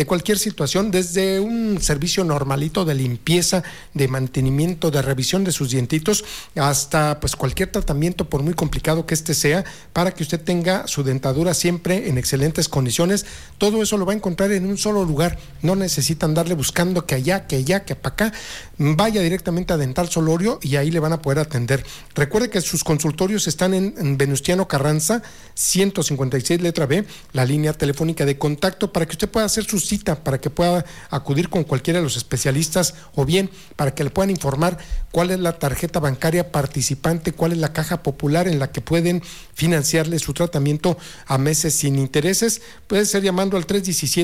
de cualquier situación, desde un servicio normalito de limpieza, de mantenimiento, de revisión de sus dientitos, hasta pues cualquier tratamiento, por muy complicado que este sea, para que usted tenga su dentadura siempre en excelentes condiciones. Todo eso lo va a encontrar en un solo lugar. No necesita andarle buscando que allá, que para acá. Vaya directamente a Dental Solorio y ahí le van a poder atender. Recuerde que sus consultorios están en Venustiano Carranza 156 letra B, la línea telefónica de contacto, para que usted pueda hacer su cita, para que pueda acudir con cualquiera de los especialistas, o bien para que le puedan informar cuál es la tarjeta bancaria participante, cuál es la caja popular en la que pueden financiarle su tratamiento a meses sin intereses. Puede ser llamando al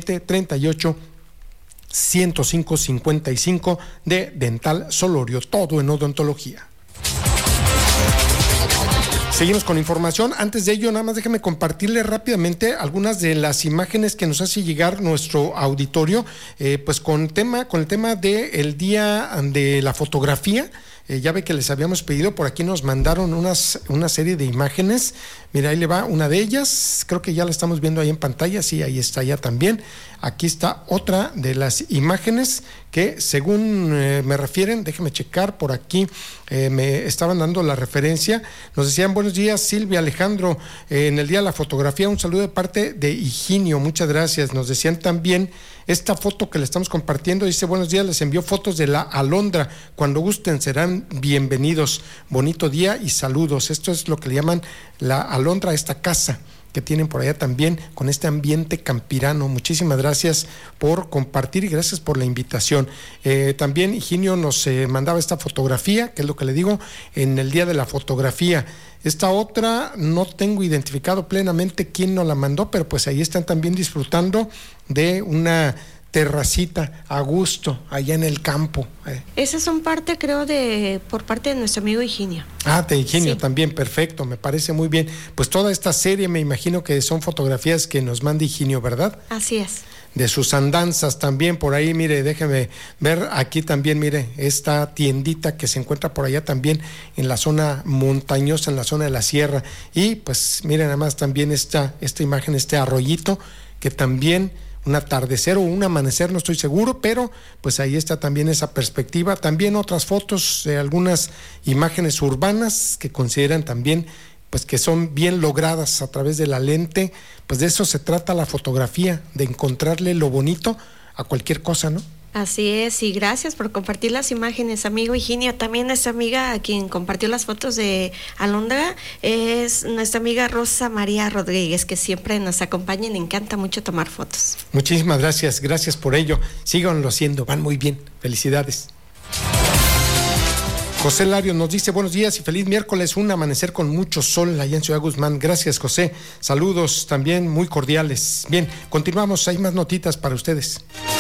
317-38-105-55 de Dental Solorio, todo en odontología. Seguimos con información. Antes de ello, nada más déjeme compartirle rápidamente algunas de las imágenes que nos hace llegar nuestro auditorio, pues con el tema del día de la fotografía. Ya ve que les habíamos pedido, por aquí nos mandaron una serie de imágenes. Mira, ahí le va una de ellas, creo que ya la estamos viendo ahí en pantalla, sí, ahí está ya también. Aquí está otra de las imágenes que según me refieren, déjeme checar por aquí, me estaban dando la referencia. Nos decían: buenos días Silvia, Alejandro, en el día de la fotografía, un saludo de parte de Higinio, muchas gracias. Nos decían también esta foto que le estamos compartiendo, dice: buenos días, les envió fotos de la Alondra, cuando gusten serán bienvenidos, bonito día y saludos. Esto es lo que le llaman la Alondra, esta casa que tienen por allá también, con este ambiente campirano. Muchísimas gracias por compartir y gracias por la invitación. También Higinio nos mandaba esta fotografía, que es lo que le digo, en el día de la fotografía. Esta otra no tengo identificado plenamente quién nos la mandó, pero pues ahí están también disfrutando de una terracita a gusto allá en el campo. Esas son parte, creo, por parte de nuestro amigo Higinio. De Higinio, sí. También, perfecto, me parece muy bien. Pues toda esta serie me imagino que son fotografías que nos manda Higinio, ¿verdad? Así es. De sus andanzas también por ahí, mire, déjeme ver aquí también, mire, esta tiendita que se encuentra por allá también en la zona montañosa, en la zona de la sierra. Y pues miren nada más también esta imagen, este arroyito que también, un atardecer o un amanecer, no estoy seguro, pero pues ahí está también esa perspectiva. También otras fotos, algunas imágenes urbanas que consideran también pues que son bien logradas a través de la lente. Pues de eso se trata la fotografía, de encontrarle lo bonito a cualquier cosa, ¿no? Así es, y gracias por compartir las imágenes, amigo Higinio. También nuestra amiga a quien compartió las fotos de Alondra es nuestra amiga Rosa María Rodríguez, que siempre nos acompaña y le encanta mucho tomar fotos. Muchísimas gracias por ello. Síganlo haciendo, van muy bien. Felicidades. José Lario nos dice: buenos días y feliz miércoles, un amanecer con mucho sol allá en Ciudad Guzmán. Gracias, José. Saludos también muy cordiales. Bien, continuamos, hay más notitas para ustedes.